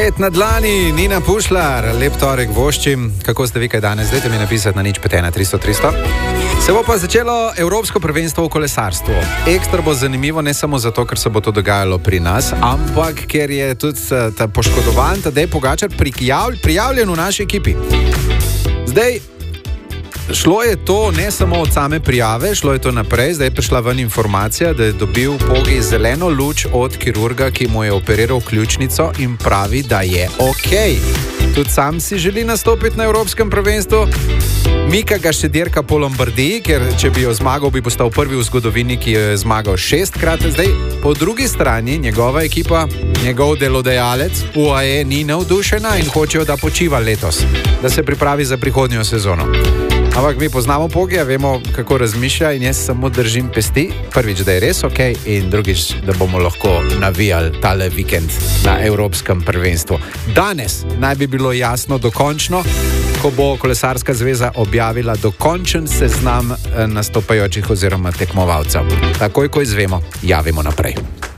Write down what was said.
Na dlani Nina Pušlar, lep torek voščim. Kako ste vi kaj danes? Dajte mi napisati na 051 300 300. Se bo pa začelo Evropsko prvenstvo v kolesarstvu. Ekstra bo zanimivo ne samo zato, ker se bo to dogajalo pri nas, ampak ker je tudi ta poškodovan Tadej Pogačar prijavljen v naši ekipi. Zdaj, šlo je to ne samo od same prijave, šlo je to naprej. Zdaj je prišla ven informacija, da je dobil Pogi zeleno luč od kirurga, ki mu je operiral ključnico in pravi, da je okej. Tudi sam si želi nastopiti na Evropskem prvenstvu. Mika ga še dirka po Lombardiji, ker če bi jo zmagal, bi postal prvi v zgodovini, ki je zmagal 6-krat. Zdaj, po drugi strani, njegova ekipa, njegov delodajalec UAE ni navdušena in hočejo, da počiva letos, da se pripravi za prihodnjo sezono. Ampak mi poznamo Pogija, vemo, kako razmišlja in jaz samo držim pesti. Prvič, da je res okej, in drugič, da bomo lahko navijali tale vikend na Evropskem prvenstvu. Danes naj bi bilo jasno dokončno, ko bo Kolesarska zveza objavila dokončen seznam nastopajočih oziroma tekmovalcev. Takoj, ko izvemo, javimo naprej.